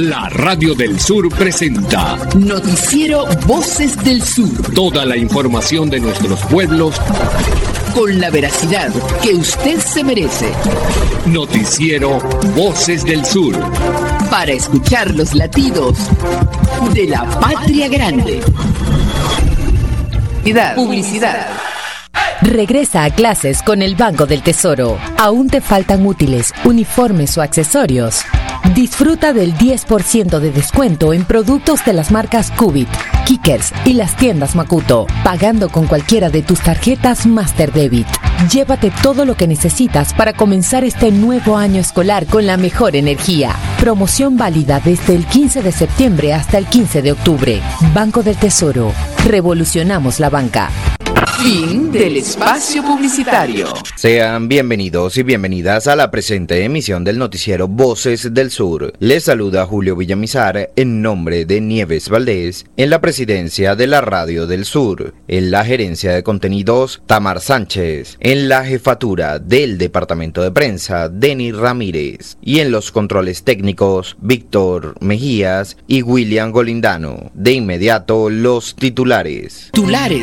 La Radio del Sur presenta Noticiero Voces del Sur. Toda la información de nuestros pueblos con la veracidad que usted se merece. Noticiero Voces del Sur. Para escuchar los latidos de la patria grande. Publicidad. Regresa a clases con el Banco del Tesoro. ¿Aún te faltan útiles, uniformes o accesorios? Disfruta del 10% de descuento en productos de las marcas Cubit, Kickers y las tiendas Makuto, pagando con cualquiera de tus tarjetas Master Debit. Llévate todo lo que necesitas para comenzar este nuevo año escolar con la mejor energía. Promoción válida desde el 15 de septiembre hasta el 15 de octubre. Banco del Tesoro. Revolucionamos la banca. Fin del espacio publicitario. Sean bienvenidos y bienvenidas a la presente emisión del noticiero Voces del Sur. Les saluda Julio Villamizar en nombre de Nieves Valdés en la presidencia de la Radio del Sur. En la gerencia de contenidos, Tamar Sánchez. En la jefatura del departamento de prensa, Denis Ramírez. Y en los controles técnicos, Víctor Mejías y William Golindano. De inmediato, los titulares.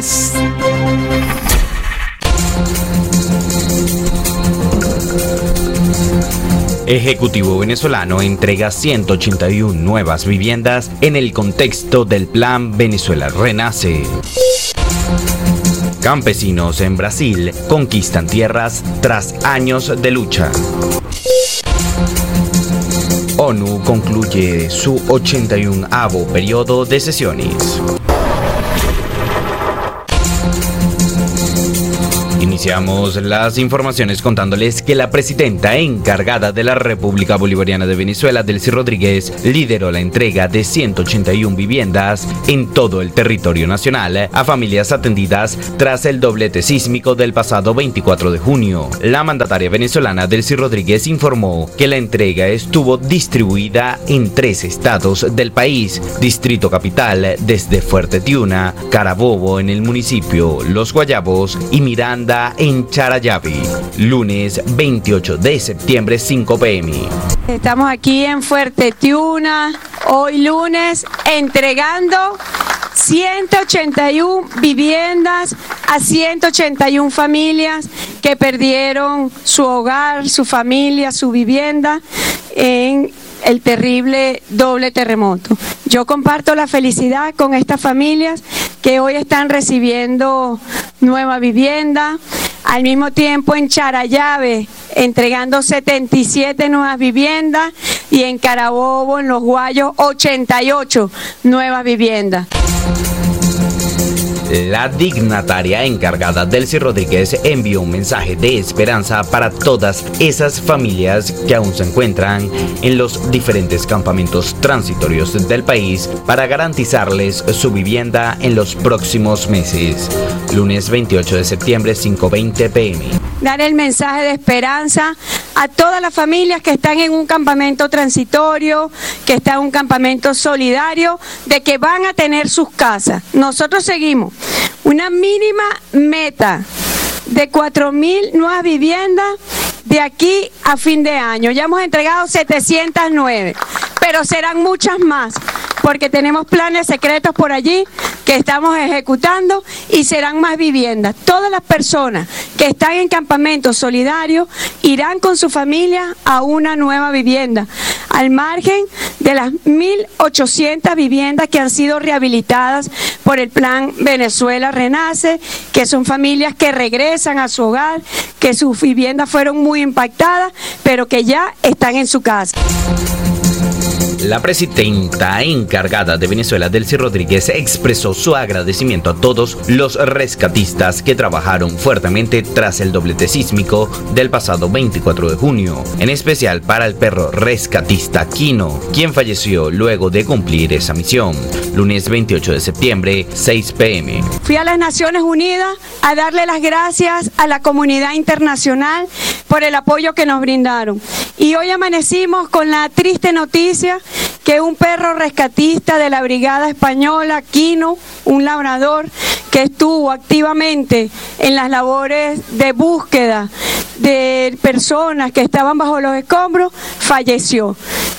Ejecutivo venezolano entrega 181 nuevas viviendas en el contexto del Plan Venezuela Renace. Campesinos en Brasil conquistan tierras tras años de lucha. ONU concluye su 81º periodo de sesiones. Iniciamos las informaciones contándoles que la presidenta encargada de la República Bolivariana de Venezuela, Delcy Rodríguez, lideró la entrega de 181 viviendas en todo el territorio nacional a familias atendidas tras el doblete sísmico del pasado 24 de junio. La mandataria venezolana Delcy Rodríguez informó que la entrega estuvo distribuida en 3 estados del país: Distrito Capital desde Fuerte Tiuna, Carabobo en el municipio Los Guayabos y Miranda en Charayaví. Lunes 28 de septiembre, 5 p.m. Estamos aquí en Fuerte Tiuna, hoy lunes, entregando 181 viviendas a 181 familias que perdieron su hogar, su familia, su vivienda en el terrible doble terremoto. Yo comparto la felicidad con estas familias que hoy están recibiendo nueva vivienda. Al mismo tiempo en Charayave entregando 77 nuevas viviendas y en Carabobo, en Los Guayos, 88 nuevas viviendas. La dignataria encargada Delcy Rodríguez envió un mensaje de esperanza para todas esas familias que aún se encuentran en los diferentes campamentos transitorios del país para garantizarles su vivienda en los próximos meses. Lunes 28 de septiembre, 5:20 p.m. Dar el mensaje de esperanza a todas las familias que están en un campamento transitorio, que están en un campamento solidario, de que van a tener sus casas. Nosotros seguimos una mínima meta de 4.000 nuevas viviendas de aquí a fin de año. Ya hemos entregado 709, pero serán muchas más, porque tenemos planes secretos por allí que estamos ejecutando y serán más viviendas. Todas las personas que están en campamentos solidarios irán con su familia a una nueva vivienda, al margen de las 1.800 viviendas que han sido rehabilitadas por el Plan Venezuela Renace, que son familias que regresan a su hogar, que sus viviendas fueron muy impactadas, pero que ya están en su casa. La presidenta encargada de Venezuela, Delcy Rodríguez, expresó su agradecimiento a todos los rescatistas que trabajaron fuertemente tras el doblete sísmico del pasado 24 de junio, en especial para el perro rescatista Quino, quien falleció luego de cumplir esa misión. Lunes 28 de septiembre, 6 p.m. Fui a las Naciones Unidas a darle las gracias a la comunidad internacional por el apoyo que nos brindaron. Y hoy amanecimos con la triste noticia que un perro rescatista de la Brigada Española, Quino, un labrador que estuvo activamente en las labores de búsqueda de personas que estaban bajo los escombros, falleció.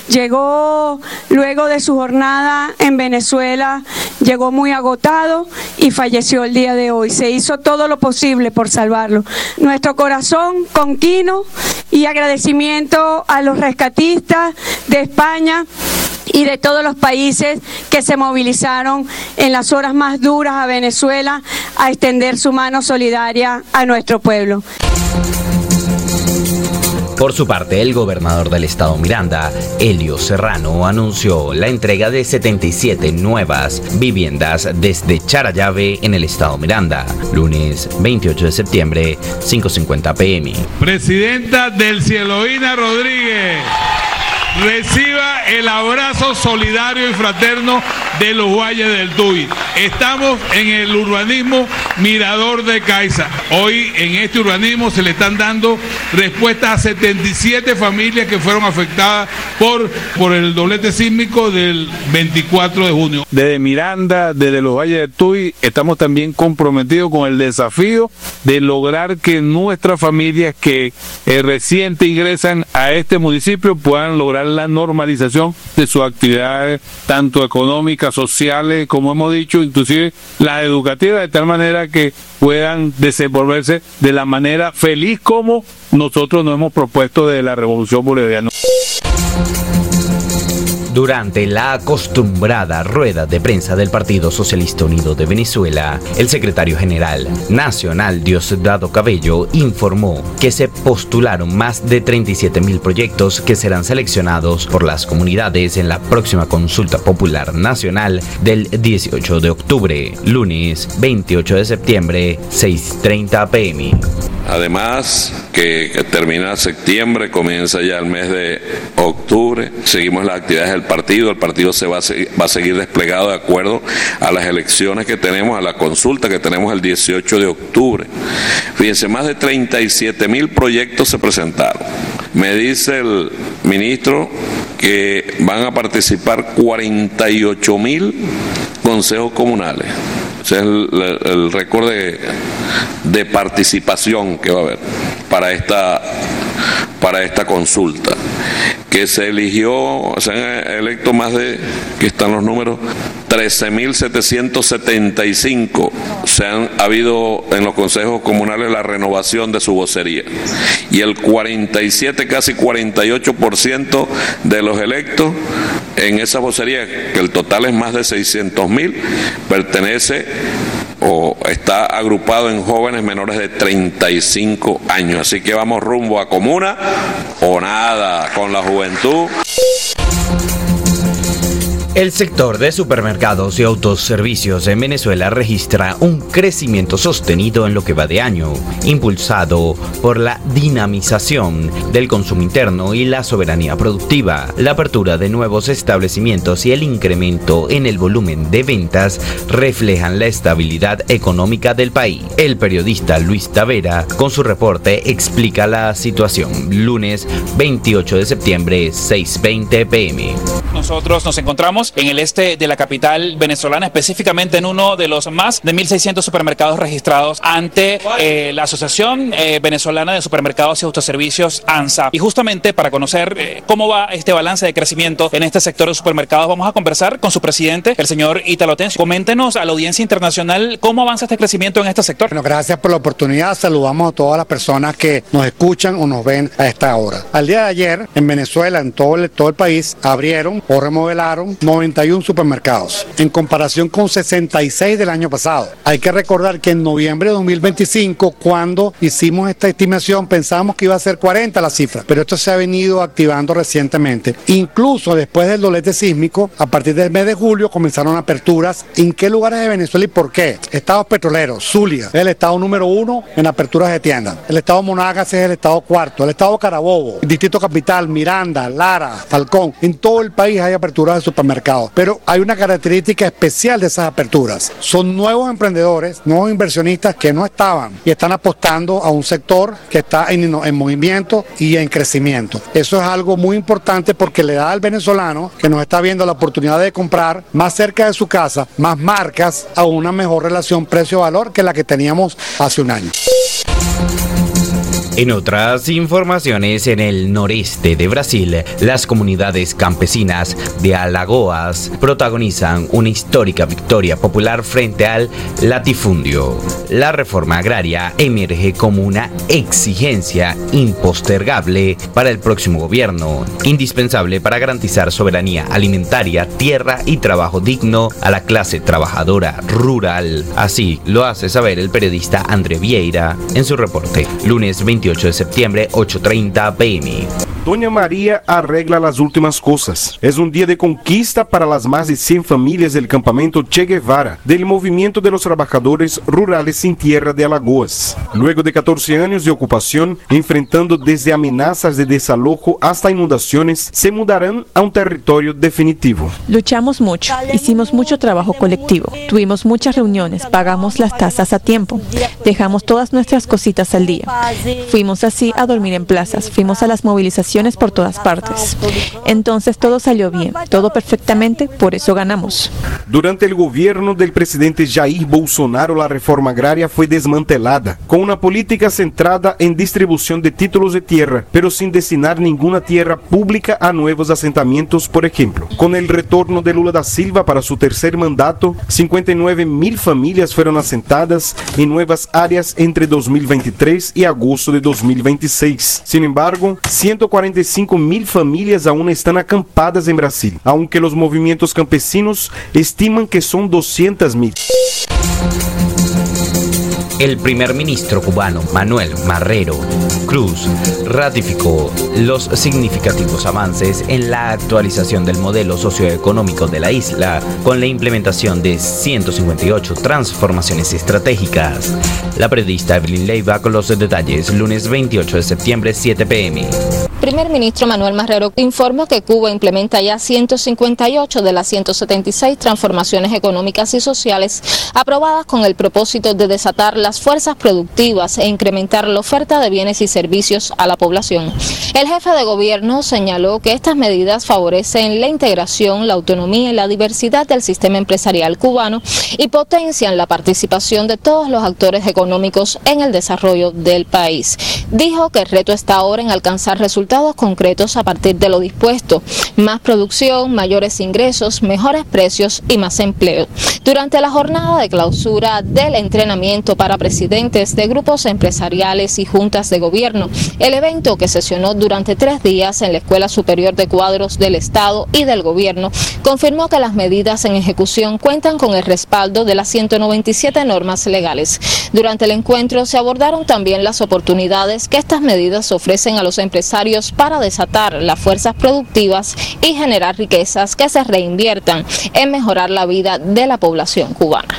llegó luego de su jornada en Venezuela, llegó muy agotado y falleció el día de hoy. Se hizo todo lo posible por salvarlo. Nuestro corazón conquino y agradecimiento a los rescatistas de España y de todos los países que se movilizaron en las horas más duras a Venezuela a extender su mano solidaria a nuestro pueblo. Por su parte, el gobernador del estado Miranda, Elio Serrano, anunció la entrega de 77 nuevas viviendas desde Charallave en el estado Miranda, lunes 28 de septiembre, 5:50 p.m. Presidenta Delcieloína Rodríguez, reciba el abrazo solidario y fraterno de los Valles del Tuy. Estamos en el urbanismo Mirador de Caiza. Hoy en este urbanismo se le están dando respuestas a 77 familias que fueron afectadas por el doblete sísmico del 24 de junio. Desde Miranda, desde los Valles del Tuy, estamos también comprometidos con el desafío de lograr que nuestras familias que recién ingresan a este municipio puedan lograr la normalización de sus actividades, tanto económicas, sociales, como hemos dicho, inclusive las educativas, de tal manera que puedan desenvolverse de la manera feliz como nosotros nos hemos propuesto de la Revolución Bolivariana. Durante la acostumbrada rueda de prensa del Partido Socialista Unido de Venezuela, el secretario general nacional Diosdado Cabello informó que se postularon más de 37.000 proyectos que serán seleccionados por las comunidades en la próxima consulta popular nacional del 18 de octubre, lunes 28 de septiembre, 6:30 p.m. Además, que termina septiembre, comienza ya el mes de octubre, seguimos las actividades del partido, el partido va a seguir desplegado de acuerdo a las elecciones que tenemos, a la consulta que tenemos el 18 de octubre. Fíjense, más de 37.000 proyectos se presentaron. Me dice el ministro que van a participar 48.000 consejos comunales. Ese es el récord de participación que va a haber para esta consulta, que se eligió, se han electo más de, que están los números, 13.775. Ha habido en los consejos comunales la renovación de su vocería, y el 47, casi 48% de los electos en esa vocería, que el total es más de 600.000, pertenece o está agrupado en jóvenes menores de 35 años. Así que vamos rumbo a comuna o nada con la juventud. El sector de supermercados y autoservicios en Venezuela registra un crecimiento sostenido en lo que va de año, impulsado por la dinamización del consumo interno y la soberanía productiva, la apertura de nuevos establecimientos y el incremento en el volumen de ventas reflejan la estabilidad económica del país. El periodista Luis Tavera, con su reporte, explica la situación. Lunes 28 de septiembre, 6:20 p.m. Nosotros nos encontramos en el este de la capital venezolana, específicamente en uno de los más de 1.600 supermercados registrados ante la Asociación Venezolana de Supermercados y Autoservicios, ANSA. Y justamente para conocer cómo va este balance de crecimiento en este sector de supermercados, vamos a conversar con su presidente, el señor Ítalo Tencio. Coméntenos a la audiencia internacional cómo avanza este crecimiento en este sector. Bueno, gracias por la oportunidad. Saludamos a todas las personas que nos escuchan o nos ven a esta hora. Al día de ayer, en Venezuela, en todo el país, abrieron o remodelaron 91 supermercados, en comparación con 66 del año pasado. Hay que recordar que en noviembre de 2025, cuando hicimos esta estimación, pensábamos que iba a ser 40 la cifra, pero esto se ha venido activando recientemente. Incluso después del doblete sísmico, a partir del mes de julio, comenzaron aperturas. ¿En qué lugares de Venezuela y por qué? Estados petroleros, Zulia, es el estado número 1 en aperturas de tiendas. El estado Monagas es el estado cuarto. El estado Carabobo, el distrito capital, Miranda, Lara, Falcón. En todo el país hay aperturas de supermercados, pero hay una característica especial de esas aperturas. Son nuevos emprendedores, nuevos inversionistas que no estaban y están apostando a un sector que está en movimiento y en crecimiento. Eso es algo muy importante porque le da al venezolano que nos está viendo la oportunidad de comprar más cerca de su casa, más marcas, a una mejor relación precio-valor que la que teníamos hace un año. En otras informaciones, en el noreste de Brasil, las comunidades campesinas de Alagoas protagonizan una histórica victoria popular frente al latifundio. La reforma agraria emerge como una exigencia impostergable para el próximo gobierno, indispensable para garantizar soberanía alimentaria, tierra y trabajo digno a la clase trabajadora rural. Así lo hace saber el periodista André Vieira en su reporte. Lunes 28 de septiembre, 8:30 p.m. Doña María arregla las últimas cosas. Es un día de conquista para las más de 100 familias del campamento Che Guevara, del movimiento de los trabajadores rurales sin tierra de Alagoas. Luego de 14 años de ocupación, enfrentando desde amenazas de desalojo hasta inundaciones, se mudarán a un territorio definitivo. Luchamos mucho, hicimos mucho trabajo colectivo, tuvimos muchas reuniones, pagamos las tasas a tiempo, dejamos todas nuestras cositas al día. Fuimos así a dormir en plazas, fuimos a las movilizaciones por todas partes. Entonces todo salió bien, todo perfectamente, por eso ganamos. Durante el gobierno del presidente Jair Bolsonaro, la reforma agraria fue desmantelada, con una política centrada en distribución de títulos de tierra, pero sin destinar ninguna tierra pública a nuevos asentamientos, por ejemplo. Con el retorno de Lula da Silva para su tercer mandato, 59.000 familias fueron asentadas en nuevas áreas entre 2023 y agosto de 2026. Sin embargo, 145.000 familias aún están acampadas en Brasil, aunque los movimientos campesinos estiman que son 200.000. El primer ministro cubano Manuel Marrero Cruz ratificó los significativos avances en la actualización del modelo socioeconómico de la isla con la implementación de 158 transformaciones estratégicas. La periodista Evelyn Leiva con los detalles, lunes 28 de septiembre, 7 p.m. Primer ministro Manuel Marrero informó que Cuba implementa ya 158 de las 176 transformaciones económicas y sociales aprobadas con el propósito de desatar las fuerzas productivas e incrementar la oferta de bienes y servicios a la población. El jefe de gobierno señaló que estas medidas favorecen la integración, la autonomía y la diversidad del sistema empresarial cubano y potencian la participación de todos los actores económicos en el desarrollo del país. Dijo que el reto está ahora en alcanzar resultados concretos a partir de lo dispuesto: más producción, mayores ingresos, mejores precios y más empleo. Durante la jornada de clausura del entrenamiento para presidentes de grupos empresariales y juntas de gobierno, el evento, que sesionó durante 3 días en la Escuela Superior de Cuadros del Estado y del Gobierno, confirmó que las medidas en ejecución cuentan con el respaldo de las 197 normas legales. Durante el encuentro se abordaron también las oportunidades que estas medidas ofrecen a los empresarios para desatar las fuerzas productivas y generar riquezas que se reinviertan en mejorar la vida de la población cubana.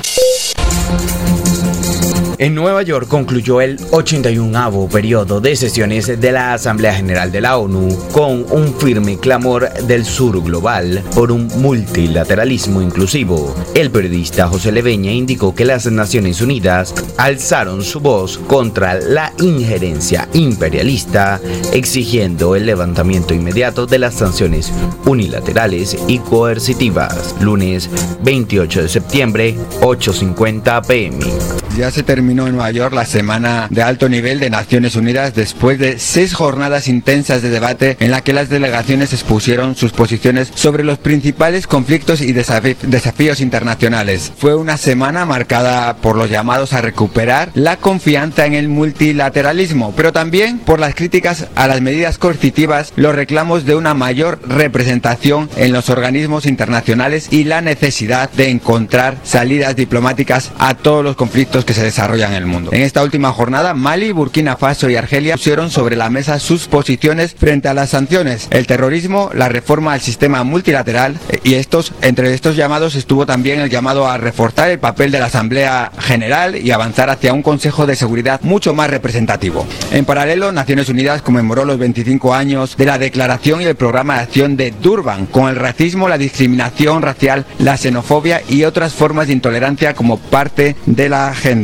En Nueva York concluyó el 81º periodo de sesiones de la Asamblea General de la ONU con un firme clamor del sur global por un multilateralismo inclusivo. El periodista José Leveña indicó que las Naciones Unidas alzaron su voz contra la injerencia imperialista, exigiendo el levantamiento inmediato de las sanciones unilaterales y coercitivas. Lunes 28 de septiembre, 8:50 p.m. Ya se terminó en Nueva York la semana de alto nivel de Naciones Unidas después de 6 jornadas intensas de debate en la que las delegaciones expusieron sus posiciones sobre los principales conflictos y desafíos internacionales. Fue una semana marcada por los llamados a recuperar la confianza en el multilateralismo, pero también por las críticas a las medidas coercitivas, los reclamos de una mayor representación en los organismos internacionales y la necesidad de encontrar salidas diplomáticas a todos los conflictos que se desarrollan en el mundo. En esta última jornada, Mali, Burkina Faso y Argelia pusieron sobre la mesa sus posiciones frente a las sanciones, el terrorismo, la reforma al sistema multilateral y entre estos llamados estuvo también el llamado a reforzar el papel de la Asamblea General y avanzar hacia un Consejo de Seguridad mucho más representativo. En paralelo, Naciones Unidas conmemoró los 25 años de la Declaración y el Programa de Acción de Durban, con el racismo, la discriminación racial, la xenofobia y otras formas de intolerancia como parte de la agenda.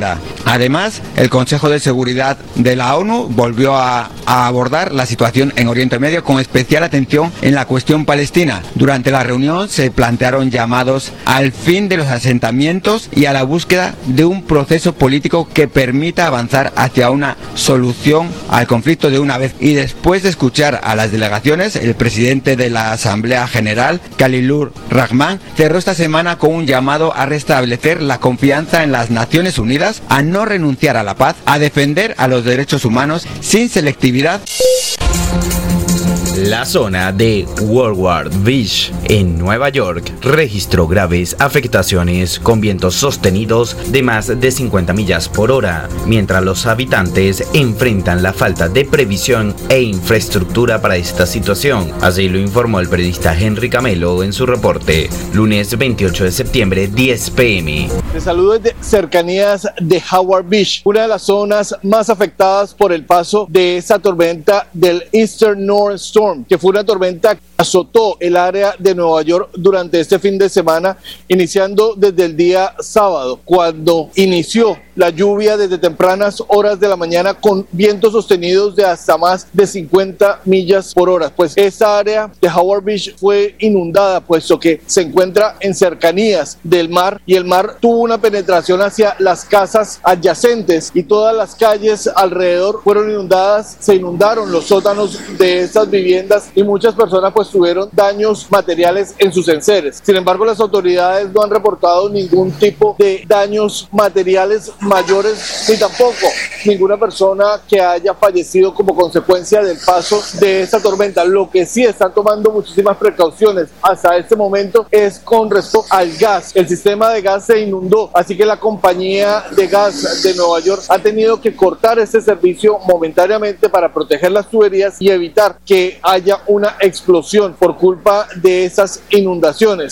Además, el Consejo de Seguridad de la ONU volvió a abordar la situación en Oriente Medio con especial atención en la cuestión palestina. Durante la reunión se plantearon llamados al fin de los asentamientos y a la búsqueda de un proceso político que permita avanzar hacia una solución al conflicto de una vez. Y después de escuchar a las delegaciones, el presidente de la Asamblea General, Khalilur Rahman, cerró esta semana con un llamado a restablecer la confianza en las Naciones Unidas, a no renunciar a la paz, a defender a los derechos humanos sin selectividad. La zona de Woodward Beach, en Nueva York, registró graves afectaciones con vientos sostenidos de más de 50 millas por hora, mientras los habitantes enfrentan la falta de previsión e infraestructura para esta situación. Así lo informó el periodista Henry Camelo en su reporte, lunes 28 de septiembre, 10 p.m. Te saludo desde cercanías de Howard Beach, una de las zonas más afectadas por el paso de esa tormenta del Eastern North Storm, que fue una tormenta que azotó el área de Nueva York durante este fin de semana, iniciando desde el día sábado, cuando inició la lluvia desde tempranas horas de la mañana con vientos sostenidos de hasta más de 50 millas por hora. Pues esta área de Howard Beach fue inundada, puesto que se encuentra en cercanías del mar y el mar tuvo una penetración hacia las casas adyacentes y todas las calles alrededor fueron inundadas. Se inundaron los sótanos de estas viviendas y muchas personas pues tuvieron daños materiales en sus enseres. Sin embargo, las autoridades no han reportado ningún tipo de daños materiales mayores ni tampoco ninguna persona que haya fallecido como consecuencia del paso de esta tormenta. Lo que sí están tomando muchísimas precauciones hasta este momento es con respecto al gas. El sistema de gas se inundó, así que la compañía de gas de Nueva York ha tenido que cortar este servicio momentáneamente para proteger las tuberías y evitar que haya una explosión por culpa de esas inundaciones.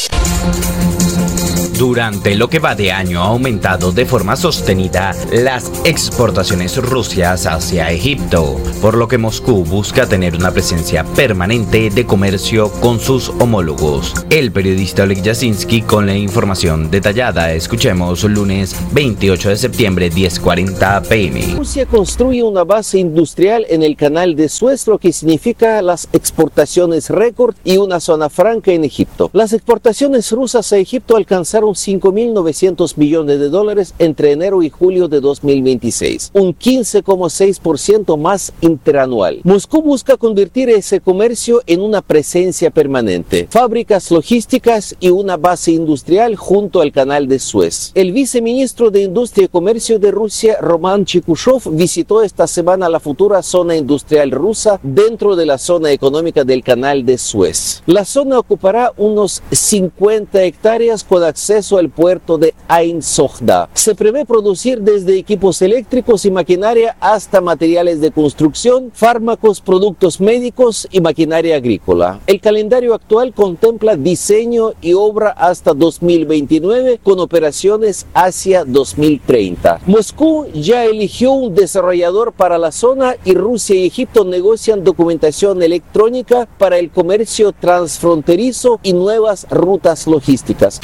Durante lo que va de año ha aumentado de forma sostenida las exportaciones rusias hacia Egipto, por lo que Moscú busca tener una presencia permanente de comercio con sus homólogos. El periodista Oleg Yasinski con la información detallada. Escuchemos lunes 28 de septiembre, 10:40 p.m. Rusia construye una base industrial en el canal de Suez, lo que significa las exportaciones récord y una zona franca en Egipto. Las exportaciones rusas a Egipto alcanzaron 5.900 millones de dólares entre enero y julio de 2026, un 15,6% más interanual. Moscú busca convertir ese comercio en una presencia permanente, fábricas logísticas y una base industrial junto al canal de Suez. El viceministro de Industria y Comercio de Rusia, Roman Chikushov, visitó esta semana la futura zona industrial rusa dentro de la zona económica del canal de Suez. La zona ocupará unos 50 hectáreas con acceso al puerto de Ain Sohda. Se prevé producir desde equipos eléctricos y maquinaria hasta materiales de construcción, fármacos, productos médicos y maquinaria agrícola. El calendario actual contempla diseño y obra hasta 2029 con operaciones hacia 2030. Moscú ya eligió un desarrollador para la zona y Rusia y Egipto negocian documentación electrónica para el comercio transfronterizo y nuevas rutas logísticas.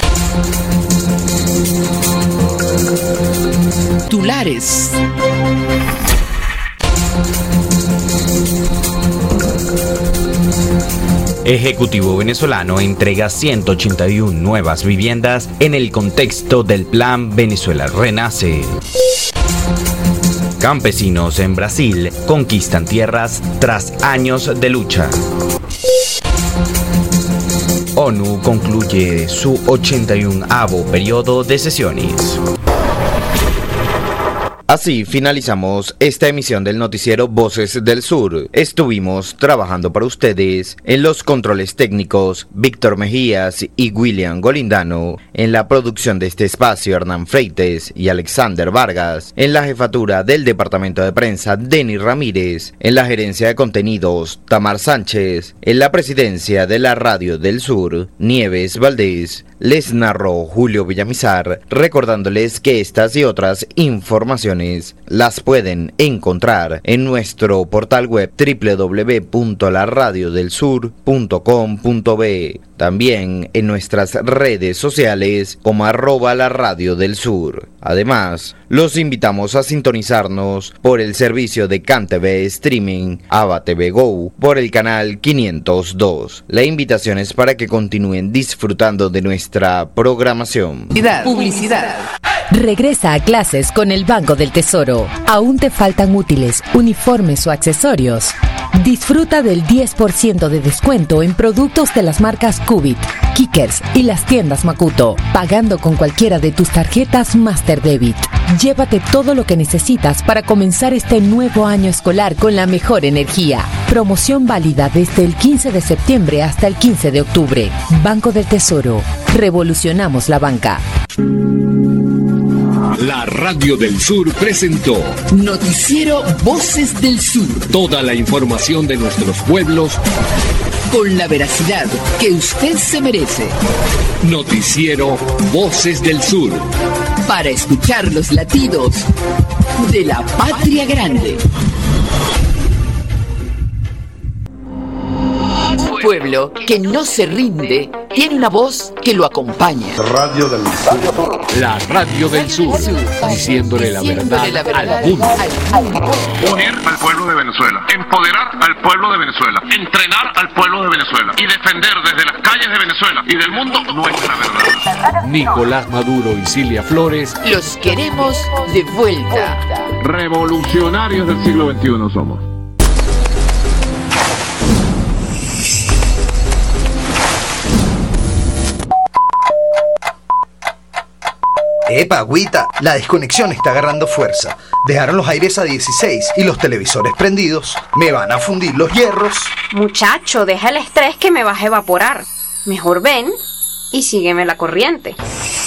Titulares. Ejecutivo venezolano entrega 181 nuevas viviendas en el contexto del Plan Venezuela Renace. Campesinos en Brasil conquistan tierras tras años de lucha. ONU concluye su 81º periodo de sesiones. Así finalizamos esta emisión del noticiero Voces del Sur. Estuvimos trabajando para ustedes en los controles técnicos Víctor Mejías y William Golindano, en la producción de este espacio Hernán Freites y Alexander Vargas, en la jefatura del departamento de prensa Denis Ramírez, en la gerencia de contenidos Tamar Sánchez, en la presidencia de la Radio del Sur Nieves Valdés. Les narró Julio Villamizar, recordándoles que estas y otras informaciones las pueden encontrar en nuestro portal web www.laradiodelsur.com.be. También en nuestras redes sociales como @la Radio del Sur. Además, los invitamos a sintonizarnos por el servicio de CanTV Streaming, Ava TV Go, por el canal 502. La invitación es para que continúen disfrutando de nuestra programación. Publicidad. Regresa a clases con el Banco del Tesoro. ¿Aún te faltan útiles, uniformes o accesorios? Disfruta del 10% de descuento en productos de las marcas Cubit, Kickers y las tiendas Makuto, pagando con cualquiera de tus tarjetas Master Debit. Llévate todo lo que necesitas para comenzar este nuevo año escolar con la mejor energía. Promoción válida desde el 15 de septiembre hasta el 15 de octubre. Banco del Tesoro. Revolucionamos la banca. La Radio del Sur presentó Noticiero Voces del Sur. Toda la información de nuestros pueblos con la veracidad que usted se merece. Noticiero Voces del Sur. Para escuchar los latidos de la patria grande. Pueblo que no se rinde tiene una voz que lo acompaña. Radio del Sur. La Radio del Sur. Diciéndole la verdad al mundo. Unir al pueblo de Venezuela. Empoderar al pueblo de Venezuela. Entrenar al pueblo de Venezuela. Y defender desde las calles de Venezuela y del mundo nuestra verdad. Nicolás Maduro y Cilia Flores. Los queremos de vuelta. Revolucionarios del siglo XXI somos. Epa, agüita, la desconexión está agarrando fuerza. Dejaron los aires a 16 y los televisores prendidos. Me van a fundir los hierros. Muchacho, deja el estrés que me vas a evaporar. Mejor ven y sígueme la corriente.